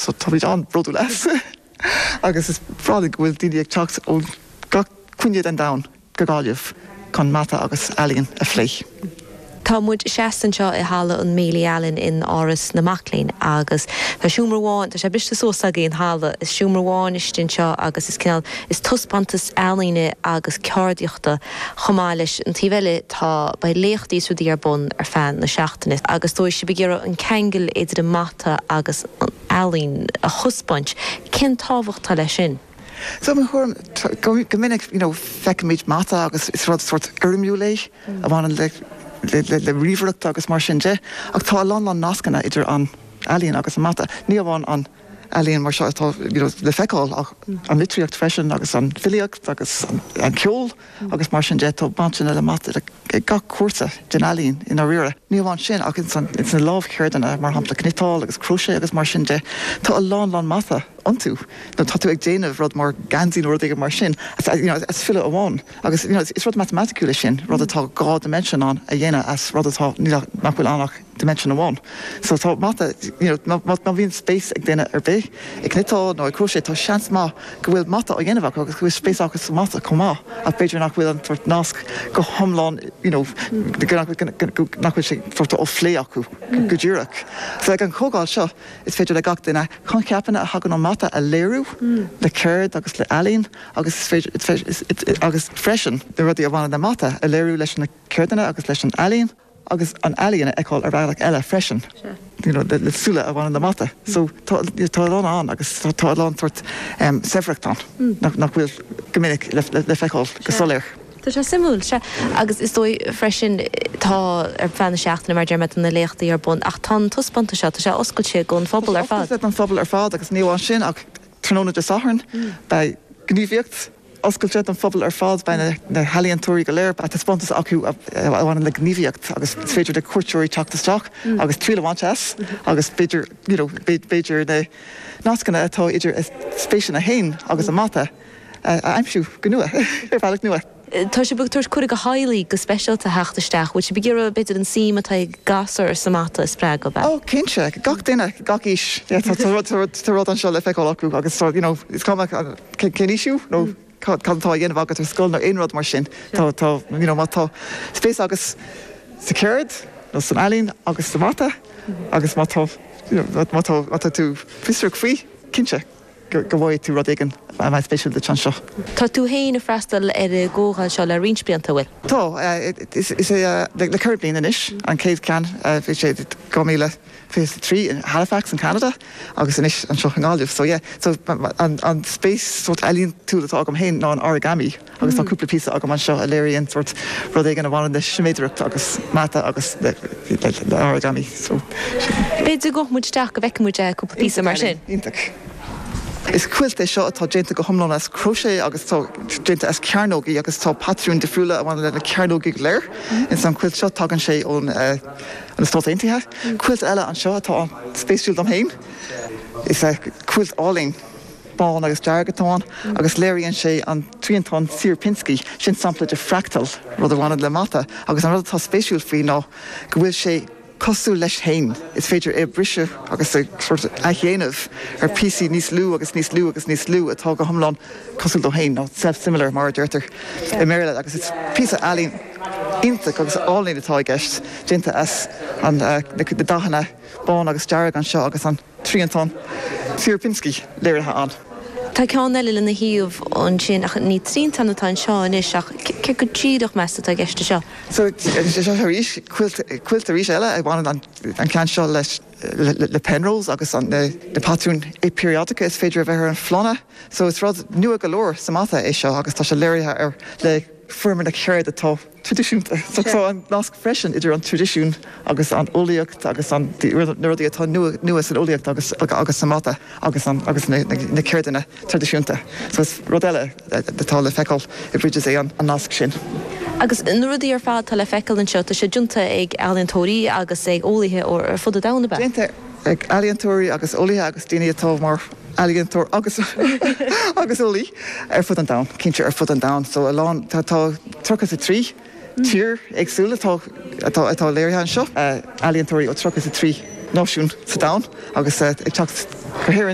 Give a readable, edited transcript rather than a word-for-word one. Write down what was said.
so tá an brodú leis. Agus is frádig bhfuil daine ag teacht ó cuine an da go gáileh chun mata agus ealaíonn a phlé. Tá muid 16 seo I hála an Mélie Allen in áras na Maclean agus tá siúmarháin tá sé biste sósaga in hála is siúmarháin istin seo agus is cinál is tuspantas ealaíne agus ceardíochta chomáilis an tíhile tá ba léochtaí súdaí ar bun ar fan na seachtainnis agus dóis si begéire an ceangail idir an mata agus an ealaín a chuspáint cin tábhachtá lei sin. So my horm gomininic, fecamid mata agus is rud sort urmiú léis a bhain le ríomhreacht agus mar sin de ach tá lá nascanna idir an ealaíon agus an mata ní bháin an ealaíon mar seo atá le feicáil ach an litríocht freisin agus an filiocht agus an ceol agus mar sin de tá bansin le mata ga cuasa den ealaíon in á rire ní bháin sin ach it's an lábhchéirdanna mar hampla cnitáil agus cruise agus mar sin de tá a lá mata onto no tá tú ag déanamh rud mar gansaí nó ag mar sin as fila amháin agus is rud mathematicúla sin rud atá gá dimension an a dhéine as rud atá nachhfuil annach dimension amháin. So tá mata má bhíon spéis ag déine ar bé ag cnitáil nó ag cruise tá seans má go bhfuil mata a dhéanamh agus go bhfuil spéis agus mata comá a beidir nach bhfuil an tuairt nasc go thomláin nachhfuil sé tuairta ó phlé acu go dúireach. So ag an cógáil seo is féidir le gach duine chun ceapanna a hagan an a léirú le céird agus le ealaíon agus freisin de rudí a bhhaine na mata a léirú leis na céirdanna agus leis an ealaíon agus an ealaíonna eáil ar bhealach eile freisin le súla a bhhaine na mata. So tá an agus tá an tuairt sefreachtán nach bhfuil gomininic le feiceáil go soléir. Tá sé simúil se agus is dói freisin tá ar fanna seachtainna mar dearmid na léochtaí ar bun ach tá tuspanta seo tá sé oscail sé gún phobal ar fád. An phobal ar fád agus níomháin sin ach tróna de saharn bei gníomhíocht oscailte an phobal ar fád bei na healaíontóirí go léir a taspantas acu bhhaine le gníomhíocht agus féidir de cuairteoirí teachtasteach agus trílehaintes agus beidir na nascanna atá idir spéisian a hain agus a mata aimsú go nua ar bhealach nua. Tá sé bugtar chuir go háilí go speisialta heachtasteach, bhil sé begéir beidir an síma tá gasar ar samata is spre go bheith. Ó, cinse, gach duine, gach ís. Tá rud an seo le feiceáil acu agus is cum ciníisiú nó cantá dhéanamh agat ar scoil nó aonrad mar sin. Tá spéis agus sa céird nó san ealaíon agus sa mata agus má tú fisteach faoi cinse. Go bhhaid tú rud éigen a bheith spéisiúil de tsean seo. Tá tú héana freastal ar a ggógáil seo le rinsblianta bhfuil? Tá, is le cur bliana inis an céad cean bhí sé 2023 in Halifax in Canada agus inis an seo chanáilh. So an spéis sort ealaíon túla atá agam héin ná an origami agus tá cúpla písa agam an seo a léiríonn sort rud éigen a bhhain de sméidireacht agus mata agus le origami. Beidir go muideach go bheicimúide cúpla písa mar sin? Ítach. Is cuilte seo atá dénta go thomláin as crochet agus tá dénta as cearnógaí agus tá patrún defriúla a bhhaine le cearnógaí léir in san cuilt seo tagann sé ón na Stát Aontaithe. Cuilt eile an seo atá an spéisiúil am héin. Is cuilt áling bán agus deargatáin agus léiríonn sé an tríontán Sierpinski sin sampla de fractal rud a bhhaine le mata agus an rud atá spéisiúil faoi ná go bhfuil sé cosú leis hain is féidir é brise agus sort a dhéanamh ar PC níos lú agus níos lú agus níos lú atá go thomláin cosúil do hain ná self-similar mar deirtar i méile agus it's písa ealaíon ionta agus álainn atá i gceist dénta as an de dachanna bán agus dearg an seo agus an tríontán Sierpinski léirithe an. Tá ceán eile na híomh an sin ach ní tríntanatá seo inis ach ce go tíadach measta tá gceiste seo. So ríis cuilt a ríis eile ag bhaine an cean seo leis le Penrose agus an de patrún periodica is féidir a bheith an flonna. So is rud nua go leor sa mata é seo agus tá sé léirithe ar le firmin a chéir atá tradiisiúnta. So an nasc freisin idir an tradiisiún agus an óíocht agus an nuirí atá nuas an óíocht agus sa mata agus na céirdanna tradiisiúnta. So is rud eile atá le feiceáil I bríidir é an nasc sin. Agus nuirí ar fád tá le feiceáil an seo tá sé dúnta ag ealaíontóirí agus ag ólaithe ó ar fud a damna be. Dénta ag ealaíontóirí agus ólaithe agus daoine atá mar ealaíontóir agus ólaí ar fud an dam, cinnte ar fud an dam. So aláin tá trochas a trí tír agsúla atá léirithe an seo ealaíontóirí ó trochas a trí náisiún sa dam agus ag teacht